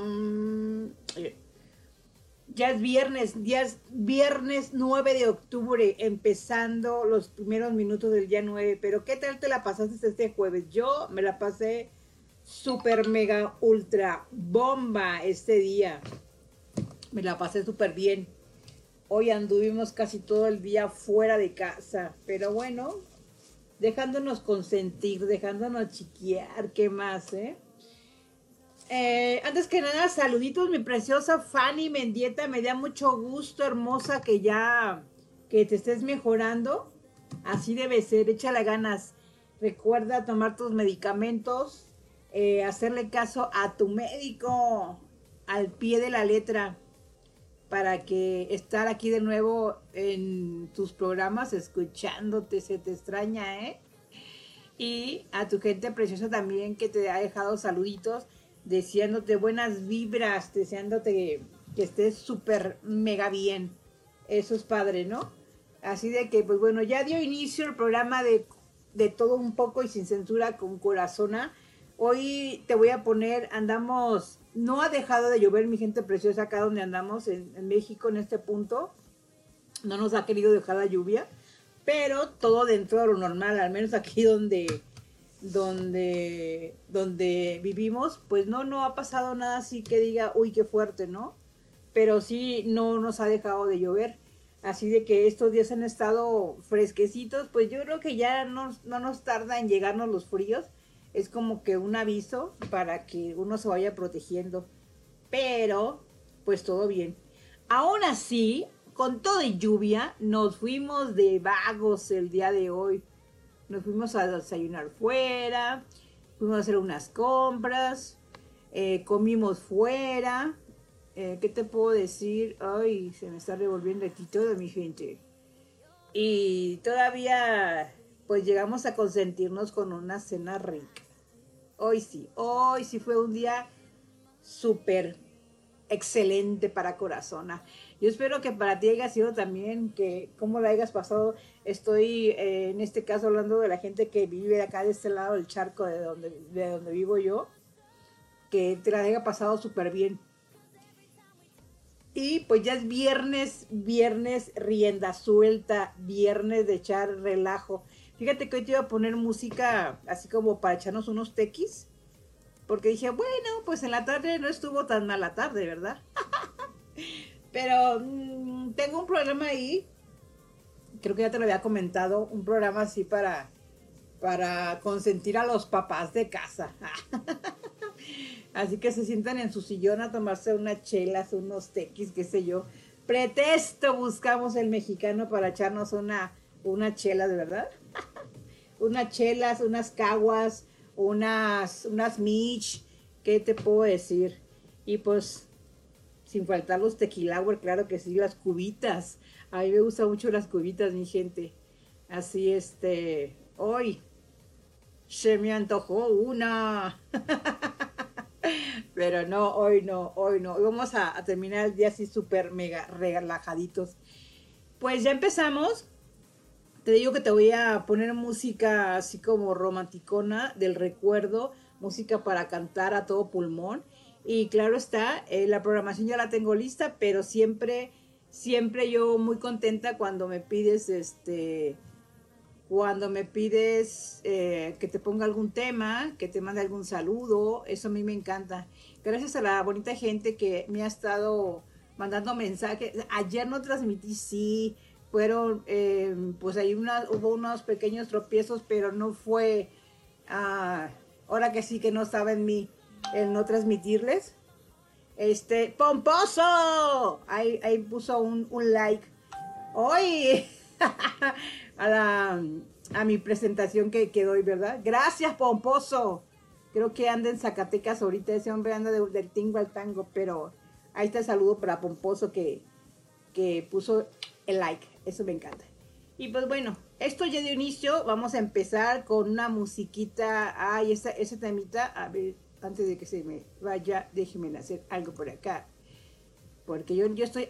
Ya es viernes 9 de octubre, empezando los primeros minutos del día 9. Pero ¿qué tal te la pasaste este jueves? Yo me la pasé súper mega ultra bomba este día. Me la pasé súper bien. Hoy anduvimos casi todo el día fuera de casa. Pero bueno, dejándonos consentir, dejándonos chiquear. ¿Qué más, antes que nada, saluditos, mi preciosa Fanny Mendieta. Me da mucho gusto, hermosa, que te estés mejorando. Así debe ser, échale ganas. Recuerda tomar tus medicamentos, hacerle caso a tu médico al pie de la letra para que estar aquí de nuevo en tus programas escuchándote, se te extraña, ¿eh? Y a tu gente preciosa también que te ha dejado saluditos, deseándote buenas vibras, deseándote que estés súper mega bien. Eso es padre, ¿no? Así de que, pues bueno, ya dio inicio el programa de todo un poco y sin censura con Corazona. Hoy te voy a poner, andamos, no ha dejado de llover, mi gente preciosa, acá donde andamos, en México, en este punto. No nos ha querido dejar la lluvia, pero todo dentro de lo normal, al menos aquí donde vivimos, pues no ha pasado nada así que diga, uy, qué fuerte, ¿no? Pero sí no nos ha dejado de llover. Así de que estos días han estado fresquecitos, pues yo creo que ya no nos tarda en llegarnos los fríos. Es como que un aviso para que uno se vaya protegiendo. Pero, pues todo bien. Aún así, con todo y lluvia, nos fuimos de vagos el día de hoy. Nos fuimos a desayunar fuera, fuimos a hacer unas compras, comimos fuera. ¿Qué te puedo decir? Ay, se me está revolviendo aquí todo, mi gente. Y todavía, pues llegamos a consentirnos con una cena rica. Hoy sí fue un día súper excelente para Corazona. Yo espero que para ti haya sido también, que cómo la hayas pasado. Estoy en este caso hablando de la gente que vive acá de este lado del charco de donde vivo yo, que te la haya pasado súper bien. Y pues ya es viernes rienda suelta, viernes de echar relajo. Fíjate que hoy te iba a poner música así como para echarnos unos tequis, porque dije, bueno, pues en la tarde no estuvo tan mal la tarde, ¿verdad? Pero tengo un programa ahí, creo que ya te lo había comentado, un programa así para consentir a los papás de casa. Así que se sientan en su sillón a tomarse unas chelas, unos tequis, qué sé yo. Pretexto buscamos el mexicano para echarnos una chela, de verdad. Unas chelas, unas caguas, unas mich, ¿qué te puedo decir? Y pues, sin faltar los tequilauer, claro que sí, las cubitas. A mí me gustan mucho las cubitas, mi gente. Así, hoy se me antojó una. Pero no, hoy no, hoy no. Hoy vamos a terminar el día así súper mega relajaditos. Pues ya empezamos. Te digo que te voy a poner música así como romanticona del recuerdo, música para cantar a todo pulmón. Y claro está, la programación ya la tengo lista, pero siempre yo muy contenta cuando me pides que te ponga algún tema, que te mande algún saludo. Eso a mí me encanta. Gracias a la bonita gente que me ha estado mandando mensajes. Ayer no transmití, sí, fueron, pues ahí hubo unos pequeños tropiezos, pero no fue, ahora que sí que no estaba en mí el no transmitirles. ¡Pomposo! Ahí puso un like. ¡Oye! a mi presentación que doy, ¿verdad? Gracias, Pomposo. Creo que anda en Zacatecas ahorita, ese hombre anda del tingo al tango, pero ahí está el saludo para Pomposo que puso el like, eso me encanta. Y pues bueno, esto ya dio inicio, vamos a empezar con una musiquita, ese temita, a ver, antes de que se me vaya, déjenme hacer algo por acá, porque yo estoy,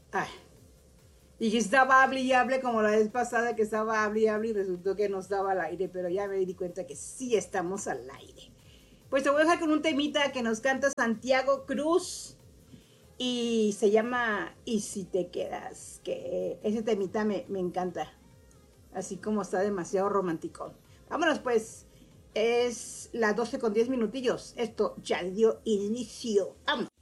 y estaba hable y hable como la vez pasada que estaba hable y hable y resultó que no estaba al aire, pero ya me di cuenta que sí estamos al aire. Pues te voy a dejar con un temita que nos canta Santiago Cruz y se llama Y si te quedas, que ese temita me encanta, así como está demasiado romántico. Vámonos pues, es las 12 con 10 minutillos, esto ya dio inicio. ¡Vámonos!